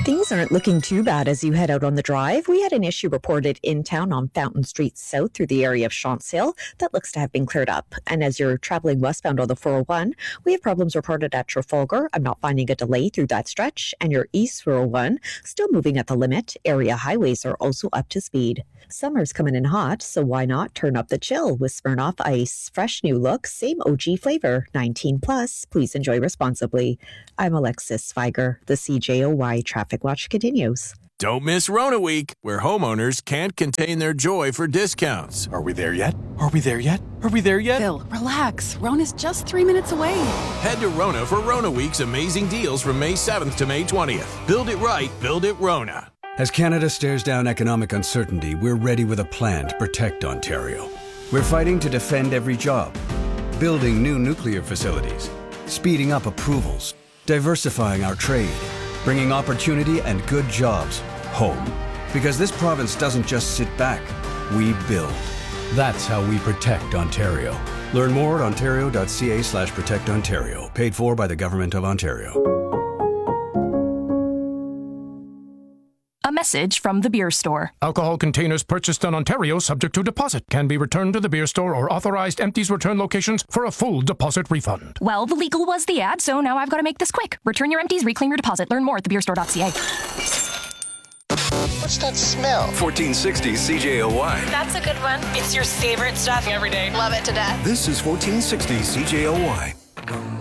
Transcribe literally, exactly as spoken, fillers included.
Things aren't looking too bad as you head out on the drive. We had an issue reported in town on Fountain Street South through the area of Shantz Hill that looks to have been cleared up. And as you're traveling westbound on the four oh one, we have problems reported at Trafalgar. I'm not finding a delay through that stretch. And your East four oh one still moving at the limit. Area highways are also up to speed. Summer's coming in hot, so why not turn up the chill with Smirnoff Ice? Fresh new look, same O G flavor, nineteen plus. Please enjoy responsibly. I'm Alexis Sviger. The C J O Y Traffic Watch continues. Don't miss Rona Week, where homeowners can't contain their joy for discounts. Are we there yet? Are we there yet? Are we there yet? Bill, relax. Rona's just three minutes away. Head to Rona for Rona Week's amazing deals from May seventh to May twentieth. Build it right, build it Rona. As Canada stares down economic uncertainty, we're ready with a plan to protect Ontario. We're fighting to defend every job, building new nuclear facilities, speeding up approvals, diversifying our trade, bringing opportunity and good jobs home. Because this province doesn't just sit back, we build. That's how we protect Ontario. Learn more at ontario.ca slash protect Ontario. Paid for by the Government of Ontario. A message from the beer store. Alcohol containers purchased in Ontario subject to deposit can be returned to the beer store or authorized empties return locations for a full deposit refund. Well, the legal was the ad, so now I've got to make this quick. Return your empties, reclaim your deposit. Learn more at the beer store dot c a. What's that smell? fourteen sixty C J O Y. That's a good one. It's your favorite stuff every day. Love it to death. This is fourteen sixty C J O Y.